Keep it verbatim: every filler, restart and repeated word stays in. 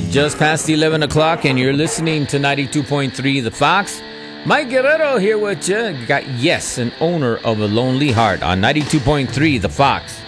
Just past eleven o'clock, and you're listening to ninety-two point three The Fox. Mike Guerrero here with you. Got Yes, an owner of a lonely heart on ninety-two point three The Fox.